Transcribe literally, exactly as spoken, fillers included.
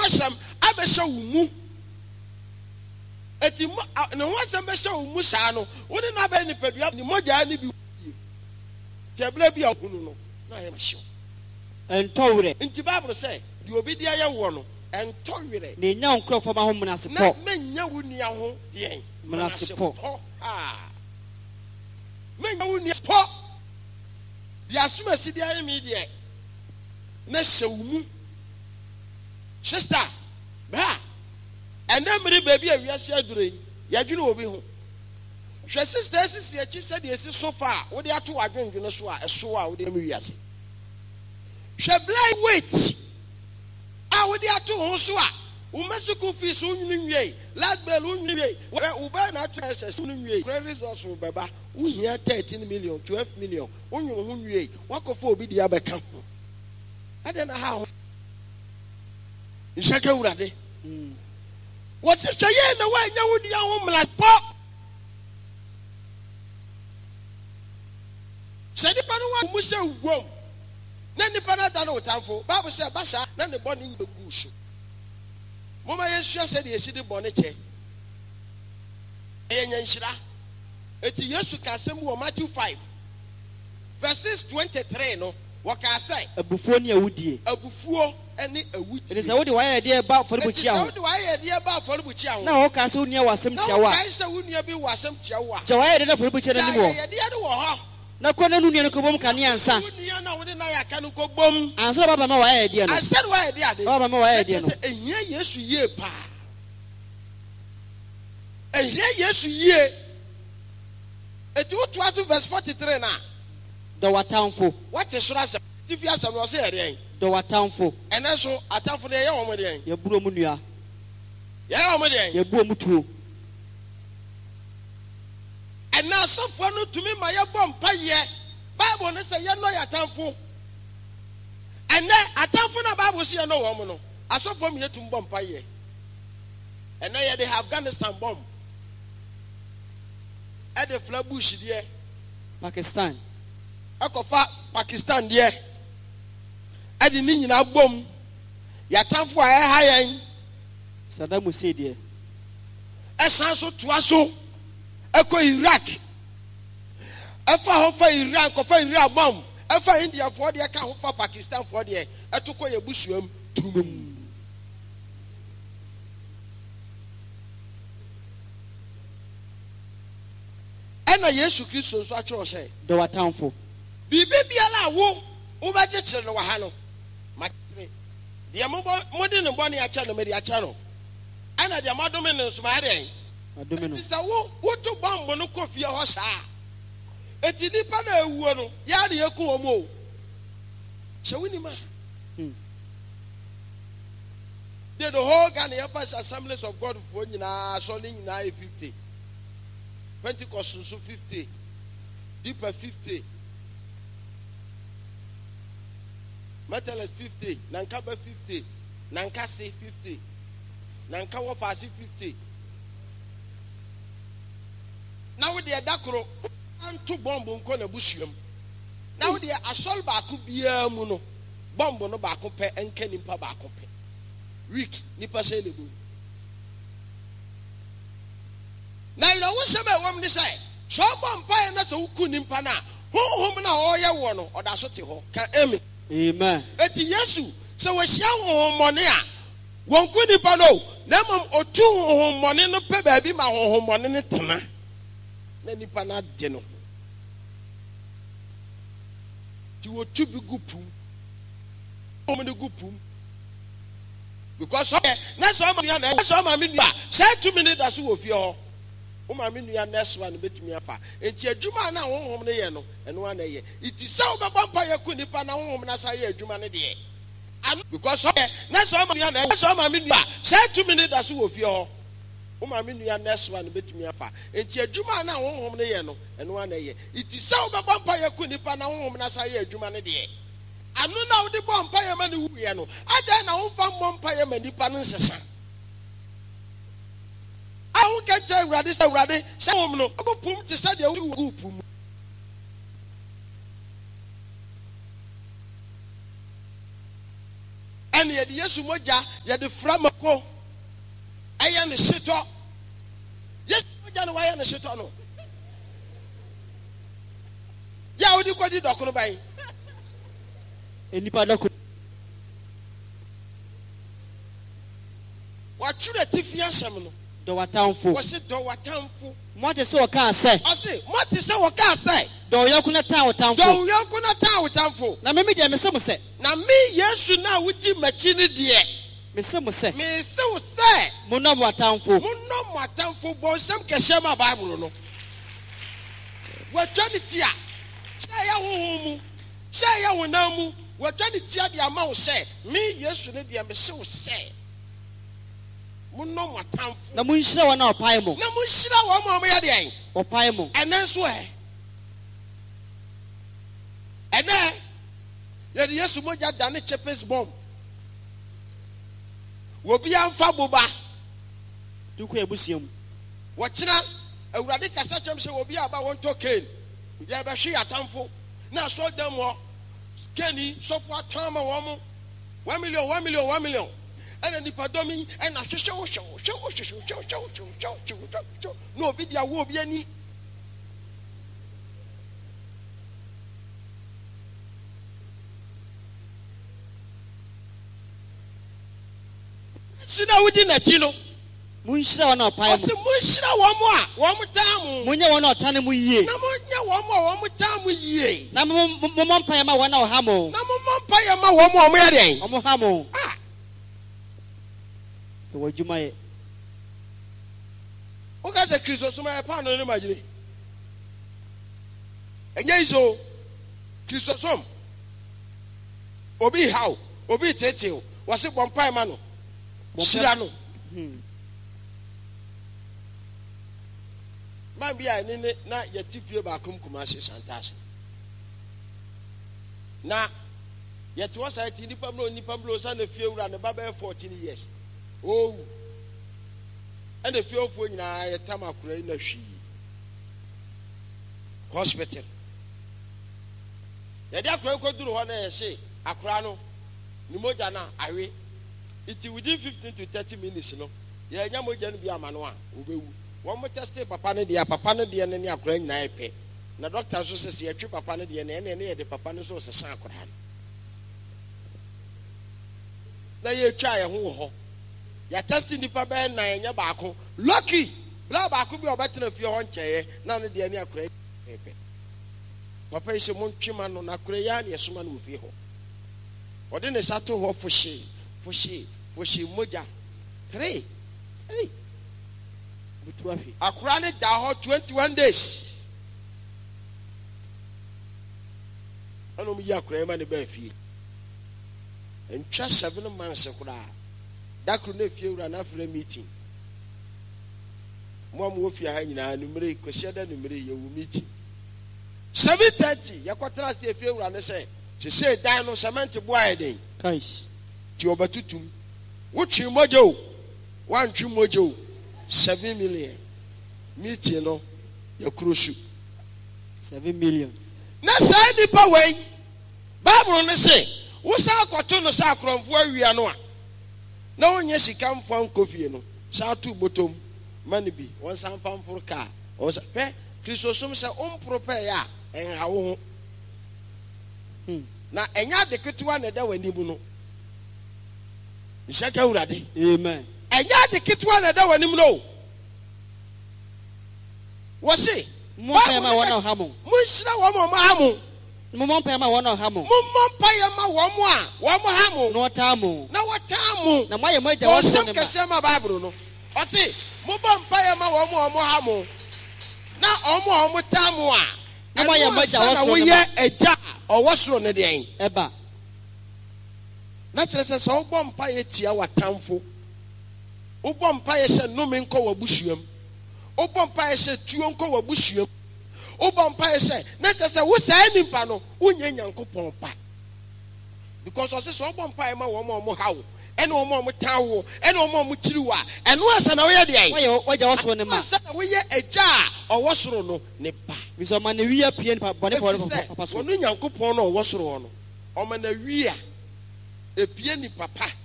wasam abesha wumu eti ne wasam besha wumu saa no woni na ba ni pedua ni moja ni bi tebla bi ahunu no na ye mahyew entowre nti Bible say di obi dia ye wo no entowre ne nya nkrofo ma ho mnasepo na menya wunia ho de mnasepo ah menya wunia po di asuma si dia ni mi de na sewumu sister bra enda miri baby awiase adure ya dwene obi ho hwe sister sisi achi se de esi sofa wo de ato adwendwene so a eso a wo de mi wiase hwe blind wait a wo de ato ho so a wo mesiku fees wo nwunu nwie last bill wo nwunu nwie wo ba na ato ss wo nwie credit resource wo beba wo hia thirteen million twelve million wo nwunu ho nwie wakofo obi de abeka ho ade na ha nshaka urade mm what is say na wa nya wo dia ho mla po se di panu wa mu se ugom na ni pana da no tamfo Bible say basa na ne boni ngbegu so mama yesu say de esi di boni che e nya nshira eti yesu ka sem wo Matthew five verses twenty-three no waka say abufuo ni awudie abufuo ene awudie it is a wodi wa de ba foribuchia ho wodi wa de ba foribuchia ho na wo ka se unia wasem tia wa na wo ka se unia bi wasem tia wa je wa de na foribuchia na nimo ye de de wo ho na ko na nunia no ko bom kan yansa unia na wo de na ya kan ko bom ansa baba ma wa de no ansa wa de ade baba ma wa de no ehia yesu ye pa ehia yesu ye eti wo to aso verse forty-three na do watamfo what is sura tifi asam no se ere do watamfo ene so atamfo de ye wo mo de ye buro mu nua ye wo mo de ye buo mu tuo ena sofo no tumi ma ye bom pa ye Bible no say ye no ya atamfo ene atamfo na Bible say ye no wo mo no asofo mi yetum bom pa ye ene ye de Afghanistan bomb e de Flatbush de Pakistan akofa Pakistan de adi ni nyina bom ya tamfo a e ha yen Saddam Hussein de esan so toa so eko Iraq efa ho fa Iran ko fa Iran bom efa India fo de ka ho fa Pakistan fo de etoko ye busuam tumum ena Yesu Kristo so a kire o se do watamfo bibi biala wo wo ba jechire no wa ha no makire de mo mo de no boni a cha no me de a cha no ana de amadome no so ma de adome no tisa wo wo to bambo no kofie ho saa eti nipa na ewuo no ya de yeku o mo se wini ma de the whole Ghana Embassy Assemblies of God for nyina so ni nyina fifty Pentecost so fifty Deeper fifty Methodist fifty Nankaba fifty Nankasi fifty Nankawa Fasi fifty now the dakoro anto bombo nko na busuam now the asol ba ko bia mu no bombo no ba ko pe enka nimpa ba ko pe week nipa say lebu na ina wo se ba wom ni say so bompa na so ku nimpa na honhom na ho ye wo no oda so te ho ka amen amen eti Yesu se wo hia honhom mone a won ku nimpa no na mom otu honhom mone no pe ba bi ma honhom mone ne tena na nipa na de no ti wo tu bi gupum o mo de gupum because na so ma ya na so ma me nua say two minutes da so wo fie ho o ma me nua next one betumi afa enti adwuma na honhom ne ye no eno na ye iti say o be bompa ye ku nipa na honhom na say adwuma ne de because na so ma ya na so ma me nua say two minutes da so wo fie ho o ma me nua next one betumi afa enti adwuma na honhom ne ye no eno na ye iti say o be bompa ye ku nipa na honhom na say adwuma ne de anu na wo de bompa ye ma ne wu ye no ada na wo fa bompa ye ma nipa no nsesa awu ka je urade se urade se wom no go pum ti se de wu gu pum ɛne yɛde yesu mogya yɛde fra mako ɛyɛ ne hyetɔ yesu mogya no wayɛ ne hyetɔ no yɛ wodi kɔdi dɔko no ban enipa dɔko watwerɛ tifi asɛm no dɔ watamfo wɔse dɔ watamfo mote sɛ wɔkaa sɛ ɔse mote sɛ wɔkaa sɛ dɔ wo yɔnko na taa wo dɔ tamfo wo yɔnko na taa wo tamfo na meme deɛ mese mo sɛ na me yesu na wodi m'akyi no deɛ mese mo sɛ mese wo sɛ monnɔ mo atamfo monnɔ mo atamfo bɔ nsɛm kɛhyɛ ma bible no wɔatwa ne ti a hyɛ ɛyɛ honhom mu hyɛ ɛyɛ honam mu wɔatwa ne ti a de ama wo sɛ me yesu no deɛ mese wo sɛ monnɔ mo atamfo na monhyira wɔn a ɔpae mo na monhyira wɔn ma ɔmoyɛ deɛn ɔpae mo ɛnɛ nso ɛ ɛnɛ yɛde yesu mogya da ne chepes bɔm wɔbia mfa boba dukɔ abusua mu wɔkyena awurade kasa kyɛm sɛ wɔbi aba wɔntɔ ken yɛbɛhwe atamfo na asɔ dam hɔ keni sɔfo atɔn ma wɔn mo one million one million one million ɛna nipa dɔm yi ɛna hyehyɛ wo hyew hyew hyew hyew hyew hyew hyew hyew hyew na obi di awo obi ani sina wodi n'akyi no monhyira wɔn a ɔpae ɔsɛ mo monhyira wɔn mo a wɔn mo taa mo monyɛ wɔn a ɔtane mo yie na monyɛ wɔn mo a wɔn mo taa mo yie na mommɔ mpaeɛ ma wɔn a ɔha mo na mommɔ mpaeɛ ma wɔn mo a wɔyɛ deɛn ɔmo ha mo ah ɛwɔ adwuma yɛ woka sɛ kristo som ɛyɛ paano ne magyene ɛnyɛ yi so kristo som obi haw obi tetew wɔse bɔ mpaeɛ ma no hyira no man bi a ne ne na yɛte fie baako mkuma ase santase na yɛte wɔ saa ti nipa mlo nipa mlo sa na fie wura ne ba bɛyɛ fourteen years owu ɛna fie ofuo nyinaa yɛtam akora yi na hwii hospital yɛde akora kɔduru hɔ na yɛhye akora no ne mogya na awe iti within fifteen to thirty minutes no yɛnya mogya no bi ama no a wobɛwu wɔn mo teste papa no deɛ papa no deɛ ne ne akora nyinaa pɛ na doctor nso sɛ sɛ yɛtwe papa no deɛ ne ɛne ne yɛde papa no nso sesa akora no na yɛtwa yɛn ho wɔ hɔ yɛteste nipa bɛyɛ na yɛnyɛ baako lucky bla baako bi a ɔbɛtena fie hɔ nkyɛeɛ na ne deɛ ne akora pɛ papa yi sɛ montwe ma no na akora yi a ne yɛsoma no wɔ fie hɔ ɔde ne sa to hɔ fohyee fohyee fohyee mogya three ei butu afi akora ne da hɔ twenty-one days ɛna ɔmo yi akora yi ma ne bɛɛ fie ntwa seven months koraa dakoro na fie wura na afra meeting mo am wo fie ha nyinaa numere kɔsia da numere yɛ wo meeting seven thirty yɛkɔtena se fie wura ne sɛ sese dan no cement boa yɛ den kais ti ɔbɛtutum wotwe mogya o wantwe mogya o seven million meeting no yɛkuro su seven million na saa nipa wei bible ne se wosa akɔto no sa akorɔmfo awia no a na wonyɛ sika mfa nkɔ fie no saa to botom ma ne bi wɔn san fa mforo kaa wɔn sa pɛ kristosom sɛ ɔmporo pɛɛ a ɛnha wo ho na ɛnya ade ketewa na ɛda w'anim no nhyɛ ka wurade amen ɛnya ade ketewa na ɛda w'anim no wɔse mommɔ mpaeɛ ma wɔn a ɔha mo monhyira wɔn a ɔmo ha mo mommɔ mpaeɛ ma wɔn a ɔha mo mommɔ mpaeɛ ma wɔn mo a wɔn mo ha mo na ɔtaa mo na wɔtaa mo na moayɛ mo agya wɔsoro wɔsɛm ne ma kɛseɛ ma bible no ɔse mobɔ mpaeɛ ma wɔn mo a ɔmo ha mo na ɔmo a ɔmo taa mo a Na moayɛ mo agya ɛno ansa na wɔsoro ne woyɛ agya a ɔwɔ soro ne deɛn ɛba na kyerɛ sɛ sɛ wobɔ mpaeɛ tia w'atamfo wobɔ mpaeɛ sɛ nnome nkɔ w'abusuam wobɔ mpaeɛ sɛ tuo nkɔ w'abusuam wobɔ mpaeɛ sɛ na kyerɛ sɛ wo saa nipa no wonyɛ nyankopɔn pa because ɔsɛ sɛ wobɔ mpaeɛ ma wɔn a ɔmo ha wo ɛne wɔn a ɔmo taa wo ɛne wɔn a ɔmo kyiri wo a ɛno ansa na woyɛ deɛ moayɛ wagya wɔsoro ne ma ansa na woyɛ agya a ɔwɔ soro no ne ba bisɛ ɔma na wi apue nipa bɔnefoɔ ɛfiri no sɛ papa so wɔno nyankopɔn no ɔwɔ soro hɔ no ɔma na wi a epie nipa pa